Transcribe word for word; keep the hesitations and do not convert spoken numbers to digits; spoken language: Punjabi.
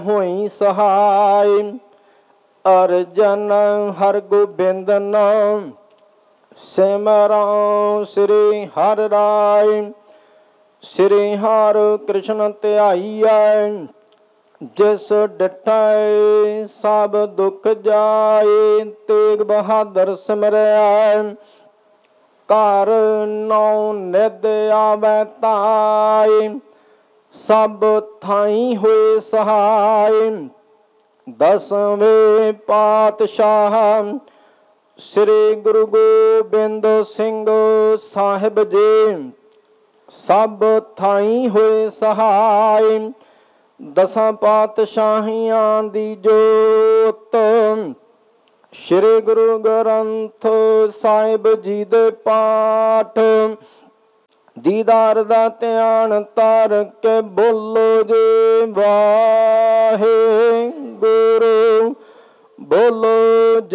ਹੋਈ ਸਹਾਈ। ਅਰਜਨ ਹਰਗੋਬਿੰਦ ਨਾਮ ਸਿਮਰਉ ਸ੍ਰੀ ਹਰਿ ਰਾਇ। ਸ੍ਰੀ ਹਰਿ ਕ੍ਰਿਸ਼ਨ ਧਿਆਈਐ ਜਿਸ ਡਿਠੈ ਸਭ ਦੁਖ ਜਾਏ। ਤੇਗ ਬਹਾਦਰ ਸਿਮਰੈ ਘਰ ਨੌ ਨਿਧ ਆਵੈ ਧਾਇ। ਸਭ ਥਾਈ ਹੋਏ ਸਹਾਈ। ਦਸਵੇਂ ਪਾਤਸ਼ਾਹ ਸ੍ਰੀ ਗੁਰੂ ਗੋਬਿੰਦ ਸਿੰਘ ਸਾਹਿਬ ਜੀ ਸਭ ਥਾਈ ਹੋਏ ਸਹਾਈ। ਦਸਾਂ ਪਾਤਸ਼ਾਹੀਆਂ ਦੀ ਜੋਤ ਸ੍ਰੀ ਗੁਰੂ ਗ੍ਰੰਥ ਸਾਹਿਬ ਜੀ ਦੇ ਪਾਠ। ਦੀਦਾਰ ਦਾ ਧਿਆਨ ਧਰ ਕੇ ਬੋਲੋ ਜੀ ਵਾਹਿਗੁਰੂ। ਬੋਲੋ